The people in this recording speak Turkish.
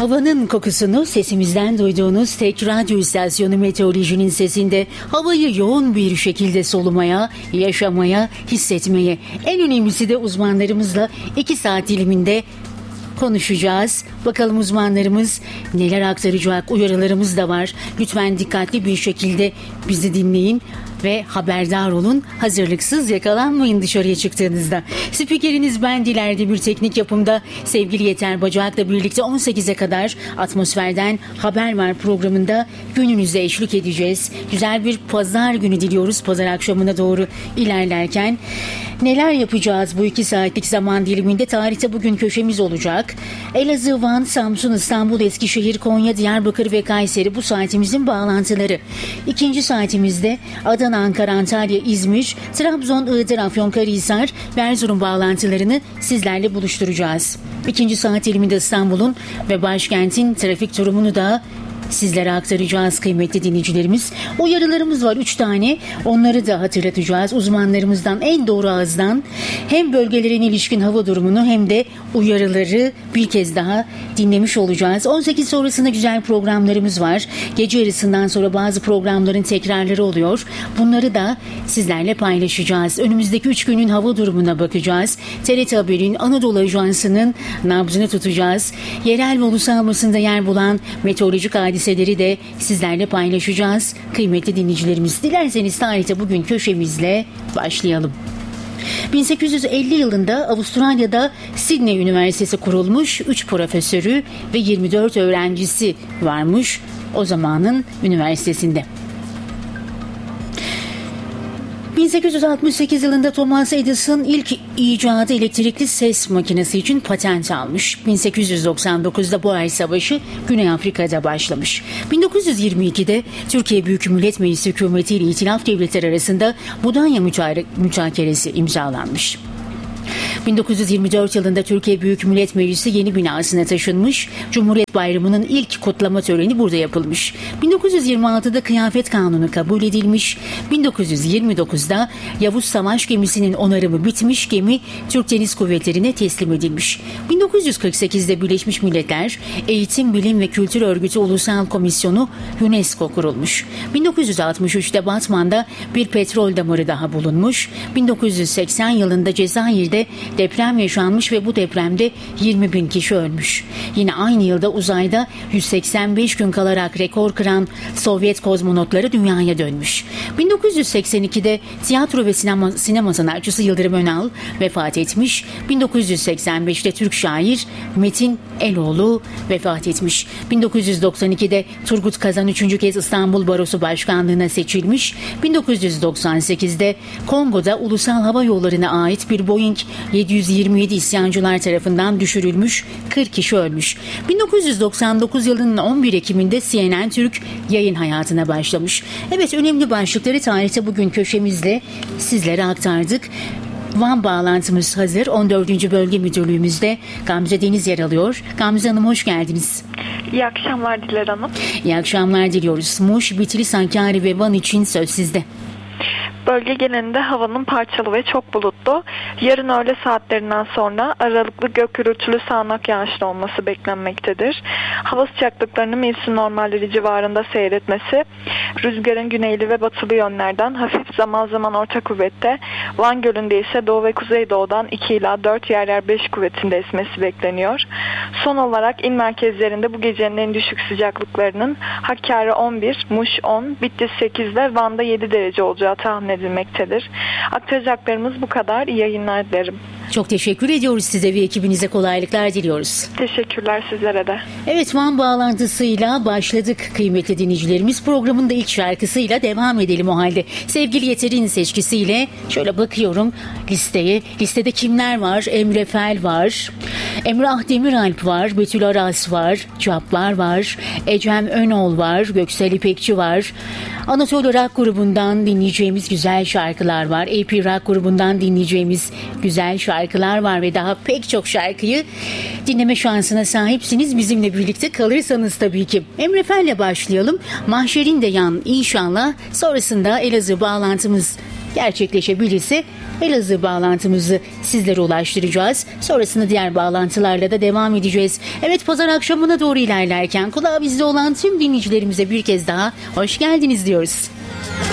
Havanın kokusunu sesimizden duyduğunuz tek radyo istasyonu Meteoroloji'nin sesinde havayı yoğun bir şekilde solumaya, yaşamaya, hissetmeye, en önemlisi de uzmanlarımızla 2 saat diliminde konuşacağız. Bakalım uzmanlarımız neler aktaracak, uyarılarımız da var. Lütfen dikkatli bir şekilde bizi dinleyin ve haberdar olun. Hazırlıksız yakalanmayın dışarıya çıktığınızda. Spikeriniz ben Diler Demir, teknik yapımda sevgili Yeter Bacak'la birlikte 18'e kadar Atmosfer'den Haber Var programında gününüze eşlik edeceğiz. Güzel bir pazar günü diliyoruz. Pazar akşamına doğru ilerlerken neler yapacağız bu 2 saatlik zaman diliminde? Tarihte bugün köşemiz olacak. Elazığ, Van, Samsun, İstanbul, Eskişehir, Konya, Diyarbakır ve Kayseri bu saatimizin bağlantıları. 2. saatimizde Adana, Ankara, Antalya, İzmir, Trabzon, Iğdır, Afyonkarahisar ve Erzurum bağlantılarını sizlerle buluşturacağız. 2. saat diliminde İstanbul'un ve başkentin trafik durumunu da sizlere aktaracağız kıymetli dinleyicilerimiz. Uyarılarımız var 3 tane. Onları da hatırlatacağız. Uzmanlarımızdan en doğru ağızdan hem bölgelerin ilişkin hava durumunu hem de uyarıları bir kez daha dinlemiş olacağız. 18 sonrasında güzel programlarımız var. Gece yarısından sonra bazı programların tekrarları oluyor. Bunları da sizlerle paylaşacağız. Önümüzdeki 3 günün hava durumuna bakacağız. TRT Haber'in Anadolu Ajansı'nın nabzını tutacağız. Yerel ve ulusal basında yer bulan meteorolojik hadiseleri de sizlerle paylaşacağız. Kıymetli dinleyicilerimiz, dilerseniz tarihte bugün köşemizle başlayalım. 1850 yılında Avustralya'da Sydney Üniversitesi kurulmuş, 3 profesörü ve 24 öğrencisi varmış o zamanın üniversitesinde. 1868 yılında Thomas Edison ilk icadı elektrikli ses makinesi için patent almış. 1899'da Boer Savaşı Güney Afrika'da başlamış. 1922'de Türkiye Büyük Millet Meclisi hükümeti ile İtilaf Devletleri arasında Mudanya Mütakeresi imzalanmış. 1924 yılında Türkiye Büyük Millet Meclisi yeni binasına taşınmış. Cumhuriyet Bayramı'nın ilk kutlama töreni burada yapılmış. 1926'da Kıyafet Kanunu kabul edilmiş. 1929'da Yavuz Savaş Gemisi'nin onarımı bitmiş, gemi Türk Deniz Kuvvetleri'ne teslim edilmiş. 1948'de Birleşmiş Milletler Eğitim, Bilim ve Kültür Örgütü Ulusal Komisyonu UNESCO kurulmuş. 1963'te Batman'da bir petrol damarı daha bulunmuş. 1980 yılında Cezayir'de deprem yaşanmış ve bu depremde 20.000 kişi ölmüş. Yine aynı yılda uzayda 185 gün kalarak rekor kıran Sovyet kozmonotları dünyaya dönmüş. 1982'de tiyatro ve sinema sanatçısı Yıldırım Önal vefat etmiş. 1985'te Türk şair Metin Eloğlu vefat etmiş. 1992'de Turgut Kazan 3. kez İstanbul Barosu Başkanlığı'na seçilmiş. 1998'de Kongo'da Ulusal Hava Yolları'na ait bir Boeing 727 isyancılar tarafından düşürülmüş, 40 kişi ölmüş. 1999 yılının 11 Ekim'inde CNN Türk yayın hayatına başlamış. Evet, önemli başlıkları tarihte bugün köşemizle sizlere aktardık. Van bağlantımız hazır. 14. Bölge Müdürlüğümüzde Gamze Deniz yer alıyor. Gamze Hanım, hoş geldiniz. İyi akşamlar Diler Hanım. İyi akşamlar diliyoruz. Muş, Bitlis, Hakkari ve Van için söz sizde. Bölge genelinde havanın parçalı ve çok bulutlu. Yarın öğle saatlerinden sonra aralıklı gök gürültülü sağanak yağışlı olması beklenmektedir. Hava sıcaklıklarının mevsim normalleri civarında seyretmesi, rüzgarın güneyli ve batılı yönlerden hafif, zaman zaman orta kuvvette, Van Gölü'nde ise doğu ve kuzeydoğudan 2 ila 4 yer yer 5 kuvvetinde esmesi bekleniyor. Son olarak il merkezlerinde bu gecenin en düşük sıcaklıklarının Hakkari 11, Muş 10, Bitlis 8 ve Van'da 7 derece olacağı tahmin edilmektedir. Aktaracaklarımız bu kadar. İyi yayınlar dilerim. Çok teşekkür ediyoruz size ve ekibinize, kolaylıklar diliyoruz. Teşekkürler sizlere de. Evet, Van bağlantısıyla başladık kıymetli dinleyicilerimiz. Programın da ilk şarkısıyla devam edelim o halde. Sevgili Yeter'in seçkisiyle şöyle bakıyorum listeye. Listede kimler var? Emre Fel var. Emrah Demiralp var. Betül Aras var. Cabbar var. Ecem Önol var. Göksel İpekçi var. Anadolu Rock grubundan dinleyeceğimiz güzel şarkılar var. AP Rock grubundan dinleyeceğimiz güzel şarkılar var ve daha pek çok şarkıyı dinleme şansına sahipsiniz. Bizimle birlikte kalırsanız tabii ki. Emre Fel'le başlayalım. Mahşerin de yan inşallah. Sonrasında Elazığ bağlantımız gerçekleşebilirse Elazığ bağlantımızı sizlere ulaştıracağız. Sonrasında diğer bağlantılarla da devam edeceğiz. Evet, pazar akşamına doğru ilerlerken kulağı bizde olan tüm dinleyicilerimize bir kez daha hoş geldiniz diyoruz.